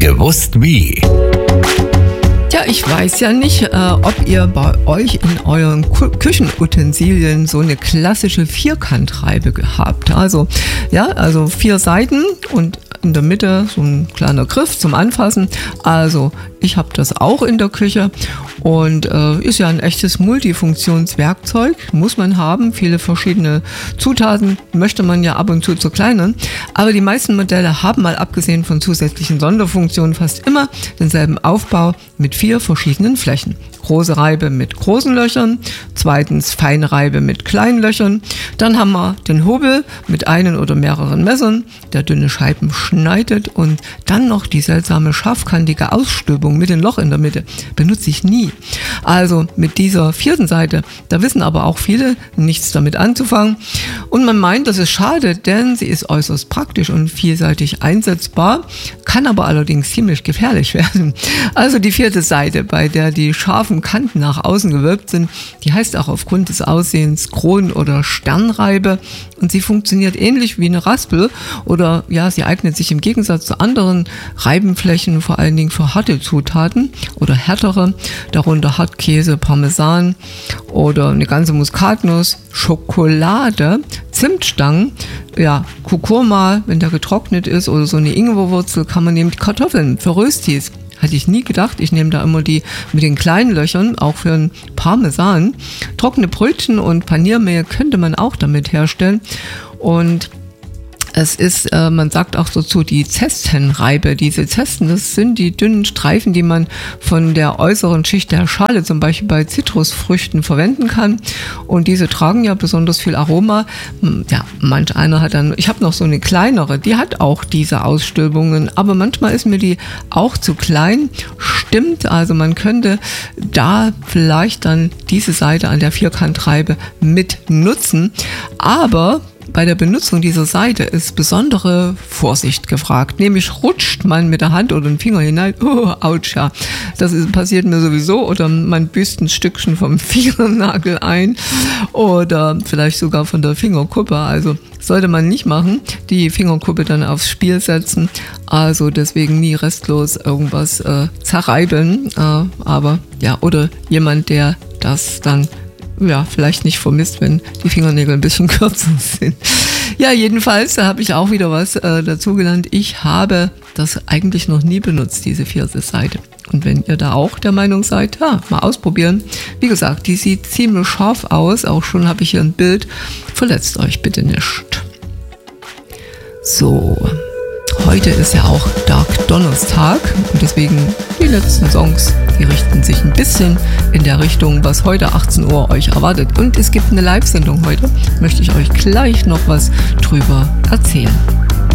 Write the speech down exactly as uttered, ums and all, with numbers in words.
Gewusst wie. Ja, ich weiß ja nicht, äh, ob ihr bei euch in euren Kü- Küchenutensilien so eine klassische Vierkantreibe habt. Also, ja, also vier Seiten und in der Mitte so ein kleiner Griff zum Anfassen. Also, ich habe das auch in der Küche und äh, ist ja ein echtes Multifunktionswerkzeug, muss man haben. Viele verschiedene Zutaten möchte man ja ab und zu zerkleinern. Aber die meisten Modelle haben, mal abgesehen von zusätzlichen Sonderfunktionen, fast immer denselben Aufbau mit vier verschiedenen Flächen. Große Reibe mit großen Löchern, zweitens feine Reibe mit kleinen Löchern. Dann haben wir den Hobel mit einen oder mehreren Messern, der dünne Scheiben schneidet, und dann noch die seltsame scharfkantige Ausstülpung mit dem Loch in der Mitte. Benutze ich nie. Also mit dieser vierten Seite, da wissen aber auch viele nichts damit anzufangen. Und man meint, das ist schade, denn sie ist äußerst praktisch und vielseitig einsetzbar, kann aber allerdings ziemlich gefährlich werden. Also die vierte Seite, bei der die scharfen Kanten nach außen gewölbt sind, die heißt auch aufgrund des Aussehens Kronen- oder Sternreibe, und sie funktioniert ähnlich wie eine Raspel, oder ja, sie eignet sich im Gegensatz zu anderen Reibenflächen vor allen Dingen für harte Zutaten oder härtere, darunter Hartkäse, Parmesan oder eine ganze Muskatnuss, Schokolade, Zimtstangen, ja, Kurkuma, wenn der getrocknet ist, oder so eine Ingwerwurzel, kann man nehmen, Kartoffeln für Röstis. Hatte ich nie gedacht. Ich nehme da immer die mit den kleinen Löchern, auch für einen Parmesan. Trockene Brötchen und Paniermehl könnte man auch damit herstellen. Und es ist, äh, man sagt auch dazu, die Zestenreibe. Diese Zesten, das sind die dünnen Streifen, die man von der äußeren Schicht der Schale zum Beispiel bei Zitrusfrüchten verwenden kann. Und diese tragen ja besonders viel Aroma. Ja, manch einer hat dann, ich habe noch so eine kleinere, die hat auch diese Ausstülpungen, aber manchmal ist mir die auch zu klein. Stimmt, also man könnte da vielleicht dann diese Seite an der Vierkantreibe mit nutzen, aber bei der Benutzung dieser Seite ist besondere Vorsicht gefragt. Nämlich rutscht man mit der Hand oder dem Finger hinein, oh, ouch, ja, das ist, passiert mir sowieso, oder man büßt ein Stückchen vom Fingernagel ein oder vielleicht sogar von der Fingerkuppe. Also sollte man nicht machen, die Fingerkuppe dann aufs Spiel setzen. Also deswegen nie restlos irgendwas äh, zerreiben. Äh, aber ja, oder jemand, der das dann ja, vielleicht nicht vermisst, wenn die Fingernägel ein bisschen kürzer sind. Ja, jedenfalls, da habe ich auch wieder was äh, dazu gelernt. Ich habe das eigentlich noch nie benutzt, diese vierte Seite. Und wenn ihr da auch der Meinung seid, ja, mal ausprobieren. Wie gesagt, die sieht ziemlich scharf aus. Auch schon habe ich hier ein Bild. Verletzt euch bitte nicht. So, heute ist ja auch Dark Donnerstag und deswegen die letzten Songs, die richten sich ein bisschen in der Richtung, was heute achtzehn Uhr euch erwartet. Und es gibt eine Live-Sendung heute, möchte ich euch gleich noch was drüber erzählen.